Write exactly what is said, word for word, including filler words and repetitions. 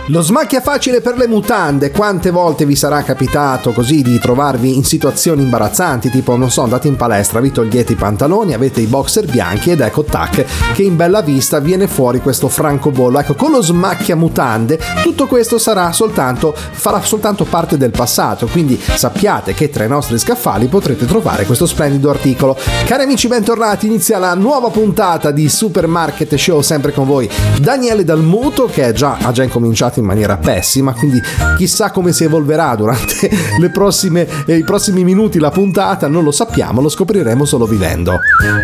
Lo smacchia facile per le mutande. Quante volte vi sarà capitato così di trovarvi in situazioni imbarazzanti, tipo non so, andate in palestra, vi togliete i pantaloni, avete i boxer bianchi ed ecco tac che in bella vista viene fuori questo francobollo. Ecco, con lo smacchia mutande tutto questo sarà soltanto farà soltanto parte del passato, quindi sappiate che tra i nostri scaffali potrete trovare questo splendido articolo. Cari amici, bentornati, inizia la nuova puntata di Supermarket Show, sempre con voi Daniele Dalmuto, che è già, ha già incominciato in maniera pessima, quindi chissà come si evolverà durante le prossime, eh, i prossimi minuti la puntata, non lo sappiamo, lo scopriremo solo vivendo.